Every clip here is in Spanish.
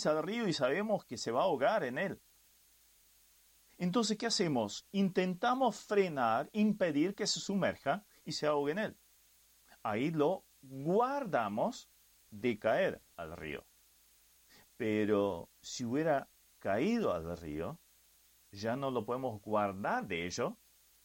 pisa el río y sabemos que se va a ahogar en él. Entonces, ¿qué hacemos? Intentamos frenar, impedir que se sumerja y se ahogue en él. Ahí lo guardamos de caer al río. Pero si hubiera caído al río, ya no lo podemos guardar de ello,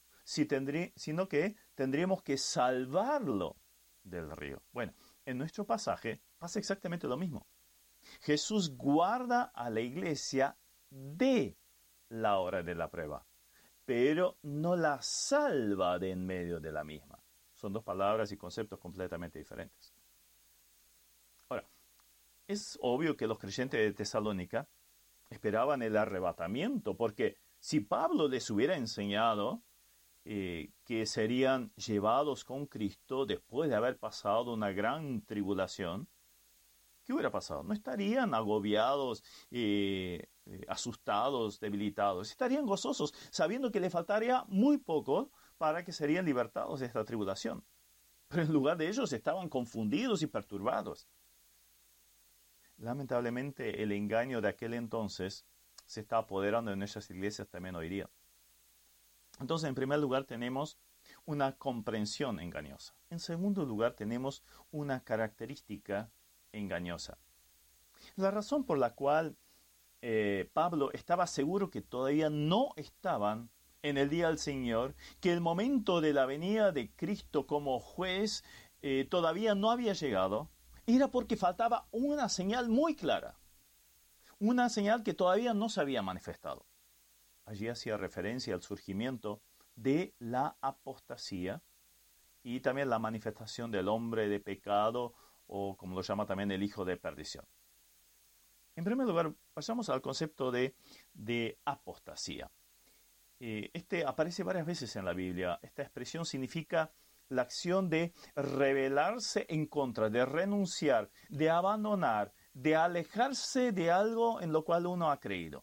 sino que tendríamos que salvarlo del río. Bueno, en nuestro pasaje pasa exactamente lo mismo. Jesús guarda a la iglesia de la hora de la prueba, pero no la salva de en medio de la misma. Son dos palabras y conceptos completamente diferentes. Ahora, es obvio que los creyentes de Tesalónica esperaban el arrebatamiento, porque si Pablo les hubiera enseñado que serían llevados con Cristo después de haber pasado una gran tribulación, ¿qué hubiera pasado? No estarían agobiados, asustados, debilitados. Estarían gozosos, sabiendo que le faltaría muy poco para que serían libertados de esta tribulación. Pero en lugar de ellos estaban confundidos y perturbados. Lamentablemente, el engaño de aquel entonces se está apoderando de nuestras iglesias también hoy día. Entonces, en primer lugar, tenemos una comprensión engañosa. En segundo lugar, tenemos una característica engañosa. La razón por la cual Pablo estaba seguro que todavía no estaban en el día del Señor, que el momento de la venida de Cristo como juez todavía no había llegado, era porque faltaba una señal muy clara, una señal que todavía no se había manifestado. Allí hacía referencia al surgimiento de la apostasía y también la manifestación del hombre de pecado, o como lo llama también el hijo de perdición. En primer lugar, pasamos al concepto de apostasía. Este aparece varias veces en la Biblia. Esta expresión significa la acción de rebelarse en contra, de renunciar, de abandonar, de alejarse de algo en lo cual uno ha creído.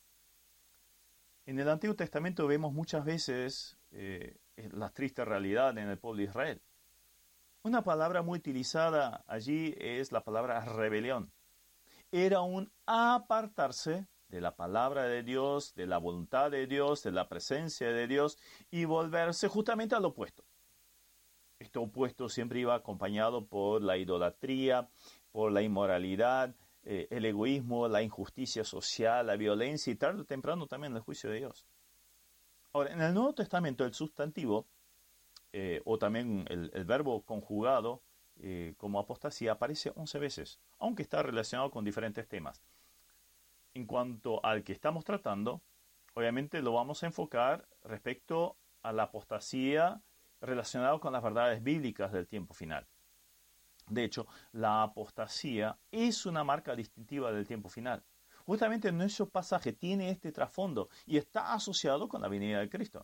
En el Antiguo Testamento vemos muchas veces la triste realidad en el pueblo de Israel. Una palabra muy utilizada allí es la palabra rebelión. Era un apartarse de la palabra de Dios, de la voluntad de Dios, de la presencia de Dios, y volverse justamente al opuesto. Este opuesto siempre iba acompañado por la idolatría, por la inmoralidad, el egoísmo, la injusticia social, la violencia y tarde o temprano también el juicio de Dios. Ahora, en el Nuevo Testamento el sustantivo, o también el verbo conjugado como apostasía aparece 11 veces, aunque está relacionado con diferentes temas. En cuanto al que estamos tratando, obviamente lo vamos a enfocar respecto a la apostasía relacionada con las verdades bíblicas del tiempo final. De hecho, la apostasía es una marca distintiva del tiempo final. Justamente nuestro pasaje tiene este trasfondo y está asociado con la venida de Cristo.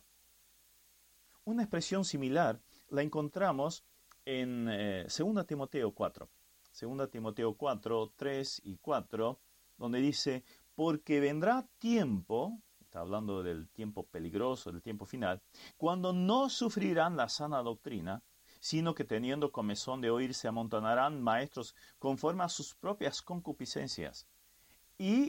Una expresión similar la encontramos en 2 Timoteo 4. 2 Timoteo 4, 3 y 4, donde dice, porque vendrá tiempo, está hablando del tiempo peligroso, del tiempo final, cuando no sufrirán la sana doctrina, sino que teniendo comezón de oír se amontonarán maestros conforme a sus propias concupiscencias, y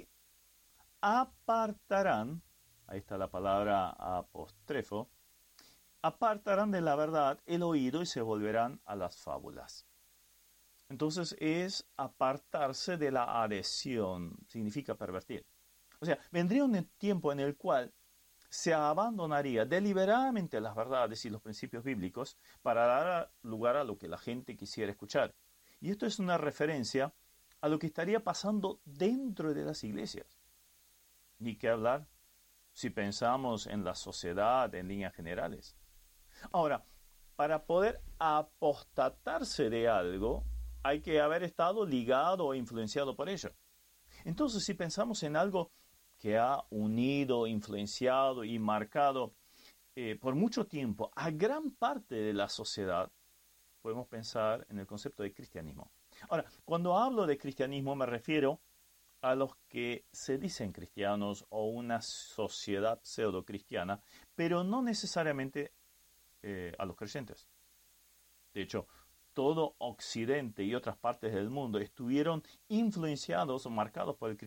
apartarán, ahí está la palabra apostrefo, apartarán de la verdad el oído y se volverán a las fábulas. Entonces es apartarse de la adhesión, significa pervertir. O sea, vendría un tiempo en el cual se abandonaría deliberadamente las verdades y los principios bíblicos para dar lugar a lo que la gente quisiera escuchar. Y esto es una referencia a lo que estaría pasando dentro de las iglesias. Ni qué hablar si pensamos en la sociedad en líneas generales. Ahora, para poder apostatarse de algo, hay que haber estado ligado o influenciado por ello. Entonces, si pensamos en algo que ha unido, influenciado y marcado por mucho tiempo a gran parte de la sociedad, podemos pensar en el concepto de cristianismo. Ahora, cuando hablo de cristianismo me refiero a los que se dicen cristianos o una sociedad pseudo-cristiana, pero no necesariamente a los creyentes. De hecho, todo Occidente y otras partes del mundo estuvieron influenciados o marcados por el cristianismo.